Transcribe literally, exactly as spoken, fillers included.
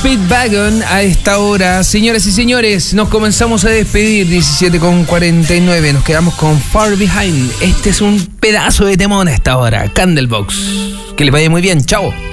Speedwagon a esta hora. Señoras y señores, nos comenzamos a despedir. diecisiete con cuarenta y nueve. Nos quedamos con Far Behind. Este es un pedazo de temón a esta hora. Candlebox. Que les vaya muy bien. Chao.